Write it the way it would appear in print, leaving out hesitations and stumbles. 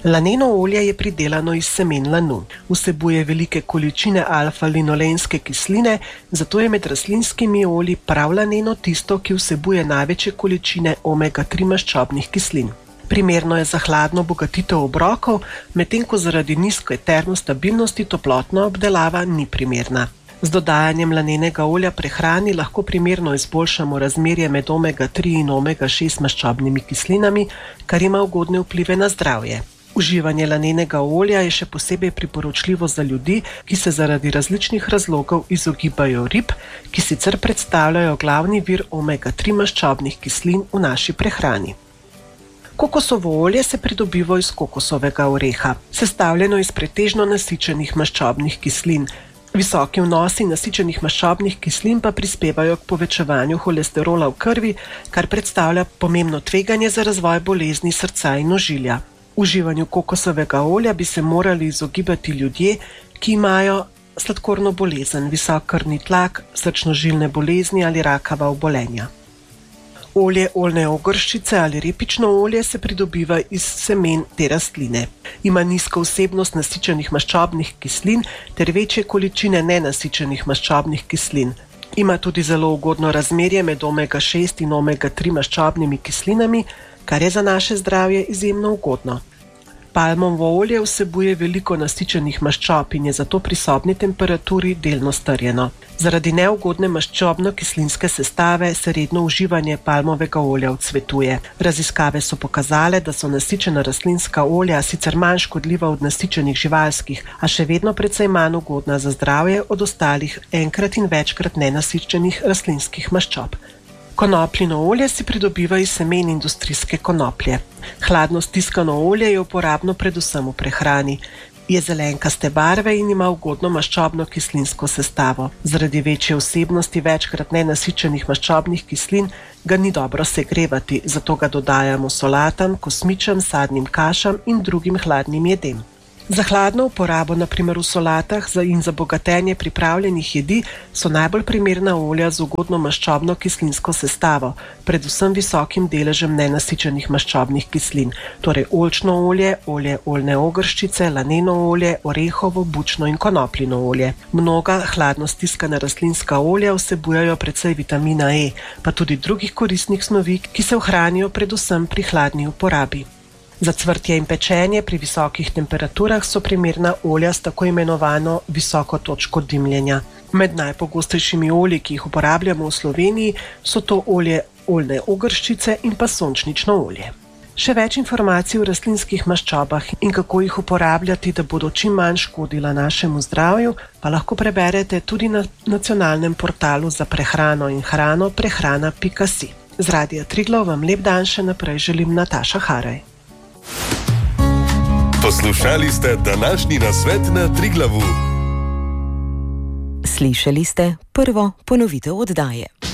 Laneno olje je pridelano iz semen lanu. Vsebuje velike količine alfa-linolenske kisline, zato je med rastlinskimi olji prav laneno tisto, ki vsebuje največje količine omega-3 maščobnih kislin. Primerno je za hladno bogatitev obrokov, medtem ko zaradi nizke termostabilnosti toplotna obdelava ni primerna. Z dodajanjem lanenega olja prehrani lahko primerno izboljšamo razmerje med omega-3 in omega-6 maščobnimi kislinami, kar ima ugodne vplive na zdravje. Uživanje lanenega olja je še posebej priporočljivo za ljudi, ki se zaradi različnih razlogov izogibajo rib, ki sicer predstavljajo glavni vir omega-3 maščobnih kislin v naši prehrani. Kokosovo olje se pridobiva iz kokosovega oreha, sestavljeno iz pretežno nasičenih maščobnih kislin. Visoki vnosi nasičenih maščobnih kislin pa prispevajo k povečevanju holesterola v krvi, kar predstavlja pomembno tveganje za razvoj bolezni srca in ožilja. Uživanju kokosovega olja bi se morali izogibati ljudje, ki imajo sladkorno bolezen, visok krvni tlak, srčno-žilne bolezni ali rakava obolenja. Olje oljne ogrščice ali repično olje se pridobiva iz semen te rastline. Ima nizko vsebnost nasičenih maščobnih kislin ter večje količine nenasičenih maščobnih kislin. Ima tudi zelo ugodno razmerje med omega-6 in omega-3 maščobnimi kislinami, kar je za naše zdravje izjemno ugodno. Palmovo olje vsebuje veliko nasičenih maščob in je zato pri sobni temperaturi delno strjeno. Zaradi neugodne maščobno-kislinske sestave se redno uživanje palmovega olja odsvetuje. Raziskave so pokazale, da so nasičena rastlinska olja sicer manj škodljiva od nasičenih živalskih, a še vedno precej manj ugodna za zdravje od ostalih enkrat in večkrat nenasičenih rastlinskih maščob. Konopljino olje se pridobiva iz semen industrijske konoplje. Hladno stiskano olje je uporabno predvsem v prehrani. Je zelenkaste barve in ima ugodno maščobno kislinsko sestavo. Zaradi večje vsebnosti večkrat nenasičenih maščobnih kislin ga ni dobro segrevati, zato ga dodajamo solatam, kosmičem, sadnim kašam in drugim hladnim jedem. Za hladno uporabo, na primer v solatah in za bogatenje pripravljenih jedi, so najbolj primerna olja z ugodno maščobno kislinsko sestavo, predvsem visokim deležem nenasičenih maščobnih kislin, torej oljčno olje, olje oljne ogrščice, laneno olje, orehovo, bučno in konopljino olje. Mnoga hladno stiskana rastlinska olja vsebujejo precej vitamina E, pa tudi drugih koristnih snovi, ki se ohranijo predvsem pri hladni uporabi. Za cvrtje in pečenje pri visokih temperaturah so primerna olja s tako imenovano visoko točko dimljenja. Med najpogostejšimi olji, ki jih uporabljamo v Sloveniji, so to olje oljne ogrščice in pa sončnično olje. Še več informacij o rastlinskih maščobah in kako jih uporabljati, da bodo čim manj škodila našemu zdravju, pa lahko preberete tudi na nacionalnem portalu za prehrano in hrano prehrana.si. Z Radia Triglav vam lep dan še naprej želim Nataša Haraj. Poslušali ste današnji nasvet na Triglavu. Slišali ste prvo ponovitev oddaje.